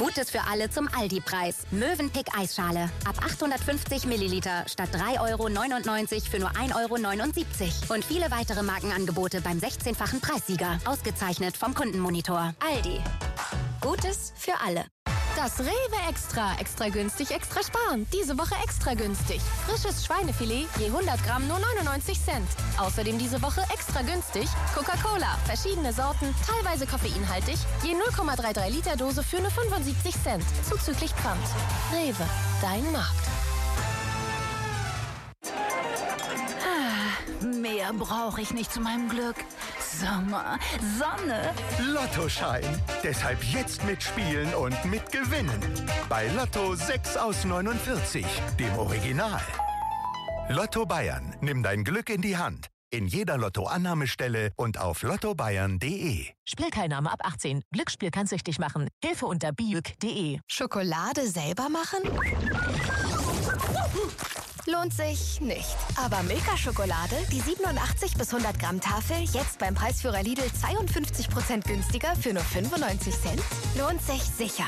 Gutes für alle zum Aldi-Preis. Mövenpick Eisschale. Ab 850 Milliliter statt 3,99 € für nur 1,79 €. Und viele weitere Markenangebote beim 16-fachen Preissieger. Ausgezeichnet vom Kundenmonitor. Aldi. Gutes für alle. Das Rewe Extra. Extra günstig, extra sparen. Diese Woche extra günstig. Frisches Schweinefilet je 100 Gramm nur 99 Cent. Außerdem diese Woche extra günstig Coca-Cola. Verschiedene Sorten, teilweise koffeinhaltig. Je 0,33 Liter Dose für nur 75 Cent. Zuzüglich Pfand. Rewe. Dein Markt. Mehr brauche ich nicht zu meinem Glück. Sommer, Sonne. Lottoschein. Deshalb jetzt mitspielen und mitgewinnen. Bei Lotto 6 aus 49, dem Original. Lotto Bayern. Nimm dein Glück in die Hand. In jeder Lotto-Annahmestelle und auf lottobayern.de. Spielteilnahme ab 18. Glücksspiel kann süchtig machen. Hilfe unter biuk.de. Schokolade selber machen? Lohnt sich nicht. Aber Milka-Schokolade, die 87 bis 100 Gramm Tafel, jetzt beim Preisführer Lidl 52% günstiger für nur 95 Cent? Lohnt sich sicher.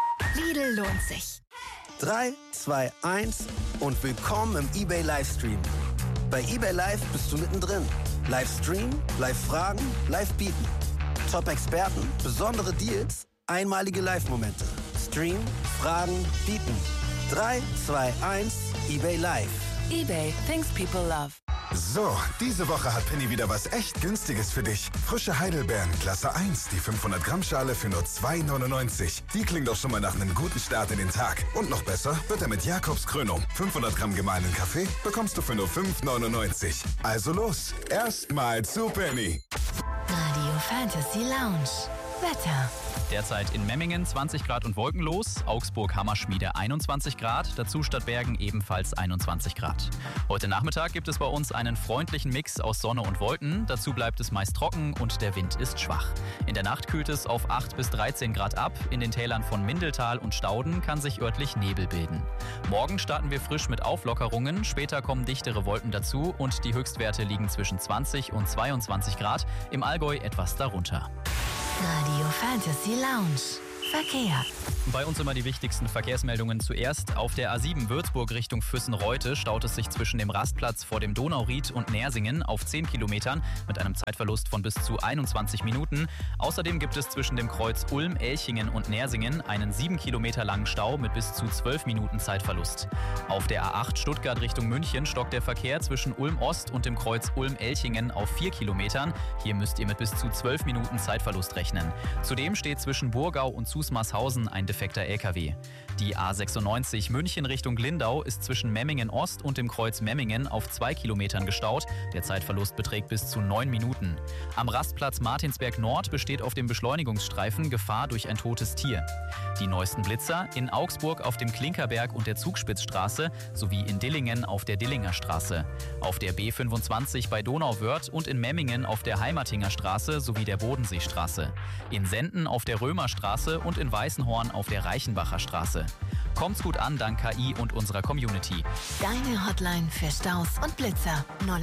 Lidl lohnt sich. 3, 2, 1 und willkommen im eBay Livestream. Bei eBay Live bist du mittendrin. Livestream, Live-Fragen, Live-Bieten. Top-Experten, besondere Deals, einmalige Live-Momente. Stream, Fragen, Bieten. 3, 2, 1, eBay Live. eBay, things people love. So, diese Woche hat Penny wieder was echt Günstiges für dich. Frische Heidelbeeren, Klasse 1, die 500 Gramm Schale für nur 2,99. Die klingt doch schon mal nach einem guten Start in den Tag. Und noch besser wird er mit Jakobskrönung. 500 Gramm gemahlenen Kaffee bekommst du für nur 5,99. Also los, erstmal zu Penny. Radio Fantasy Lounge. Wetter. Derzeit in Memmingen 20 Grad und wolkenlos, Augsburg-Hammerschmiede 21 Grad, dazu Stadtbergen ebenfalls 21 Grad. Heute Nachmittag gibt es bei uns einen freundlichen Mix aus Sonne und Wolken, dazu bleibt es meist trocken und der Wind ist schwach. In der Nacht kühlt es auf 8 bis 13 Grad ab, in den Tälern von Mindeltal und Stauden kann sich örtlich Nebel bilden. Morgen starten wir frisch mit Auflockerungen, später kommen dichtere Wolken dazu und die Höchstwerte liegen zwischen 20 und 22 Grad, im Allgäu etwas darunter. Radio Fantasy Lounge. Verkehr. Bei uns immer die wichtigsten Verkehrsmeldungen zuerst. Auf der A7 Würzburg Richtung Füssen-Reute staut es sich zwischen dem Rastplatz vor dem Donauried und Nersingen auf 10 Kilometern mit einem Zeitverlust von bis zu 21 Minuten. Außerdem gibt es zwischen dem Kreuz Ulm, Elchingen und Nersingen einen 7 Kilometer langen Stau mit bis zu 12 Minuten Zeitverlust. Auf der A8 Stuttgart Richtung München stockt der Verkehr zwischen Ulm Ost und dem Kreuz Ulm-Elchingen auf 4 Kilometern. Hier müsst ihr mit bis zu 12 Minuten Zeitverlust rechnen. Zudem steht zwischen Burgau und Susmarshausen ein defekter LKW. Die A96 München Richtung Lindau ist zwischen Memmingen Ost und dem Kreuz Memmingen auf 2 Kilometern gestaut. Der Zeitverlust beträgt bis zu 9 Minuten. Am Rastplatz Martinsberg Nord besteht auf dem Beschleunigungsstreifen Gefahr durch ein totes Tier. Die neuesten Blitzer in Augsburg auf dem Klinkerberg und der Zugspitzstraße sowie in Dillingen auf der Dillinger Straße. Auf der B25 bei Donauwörth und in Memmingen auf der Heimatinger Straße sowie der Bodenseestraße. In Senden auf der Römerstraße und in Weißenhorn auf der Reichenbacher Straße. Kommt's gut an dank KI und unserer Community. Deine Hotline für Staus und Blitzer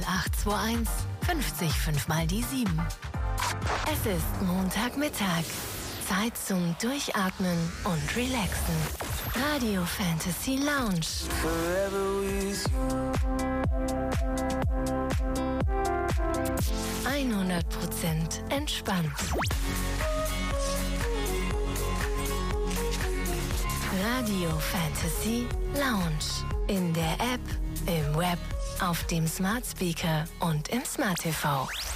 0821 50 5 mal die 7. Es ist Montagmittag. Zeit zum Durchatmen und Relaxen. Radio Fantasy Lounge. 100% entspannt. Radio Fantasy Lounge. In der App, im Web, auf dem Smart Speaker und im Smart TV.